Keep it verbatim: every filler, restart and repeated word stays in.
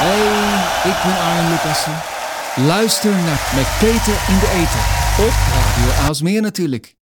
Hey, ik ben Arjen Lucassen. Luister naar Met Peter in de Eter. Op Radio Aalsmeer natuurlijk.